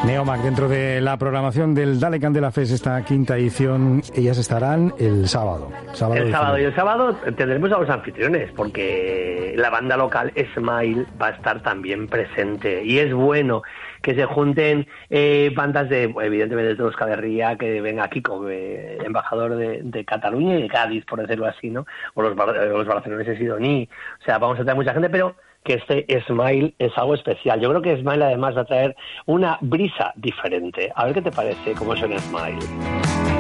Neomac, dentro de la programación del Dale Candela Fest, esta quinta edición, ellas estarán el sábado. Y el sábado tendremos a los anfitriones, porque la banda local Smile va a estar también presente. Y es bueno que se junten bandas evidentemente de Euskal Herria, que venga aquí como embajador de Cataluña y de Cádiz, por decirlo así, ¿no? O los barceloneses y Doní. O sea, vamos a tener mucha gente, pero que este Smile es algo especial. Yo creo que Smile además va a traer una brisa diferente. A ver qué te parece cómo suena Smile.